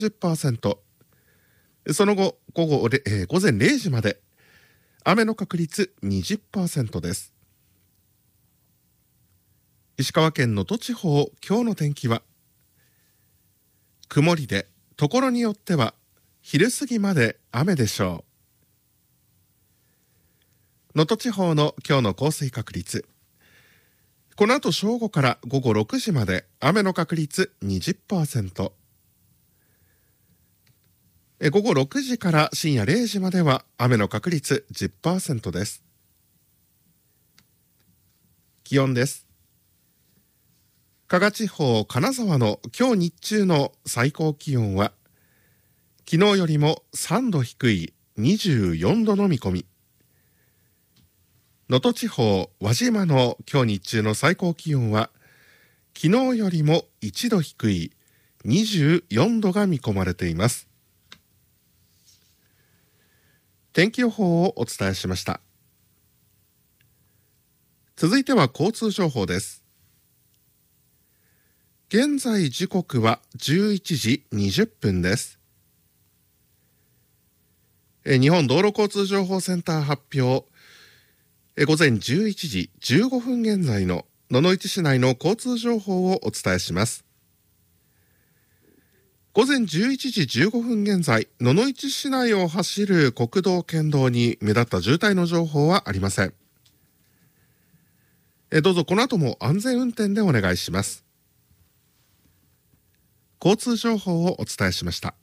10%、その後、午前0時まで、雨の確率 20% です。石川県能登地方、今日の天気は、曇りで、ところによっては、昼過ぎまで雨でしょう。能登地方の今日の降水確率。この後正午から午後6時まで雨の確率 20%。午後6時から深夜0時までは雨の確率 10% です。気温です。加賀地方金沢の今日日中の最高気温は昨日よりも3度低い24度の見込み。能登地方輪島の今日日中の最高気温は昨日よりも1度低い24度が見込まれています。天気予報をお伝えしました。続いては交通情報です。現在時刻は11時20分です。日本道路交通情報センター発表。午前11時15分現在の野々市市内の交通情報をお伝えします。午前11時15分現在、野々市市内を走る国道県道に目立った渋滞の情報はありません。どうぞこの後も安全運転でお願いします。交通情報をお伝えしました。